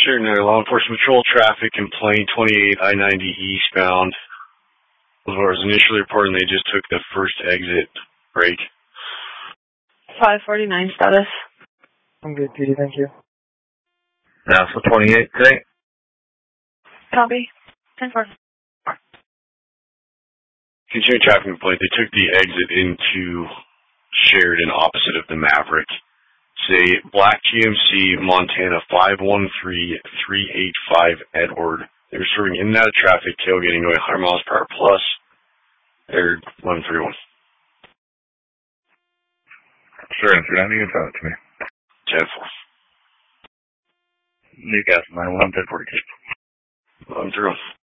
Eastern, law enforcement patrol traffic complaint 28 I-90 eastbound. As far as initially reporting, they just took the first exit break. 549 status. I'm good, PD, thank you. Now for 28, great. Copy. 10-4. Continuing traffic complaint, they took the exit into Sheridan opposite of the Maverick. It's a black GMC Montana 513385 Edward. They were serving in and out of traffic, tailgating going 100 miles per hour plus. They're 131. Sure, if you're not even talk to me. 10-4. Newcastle 911, 1042. 1-0.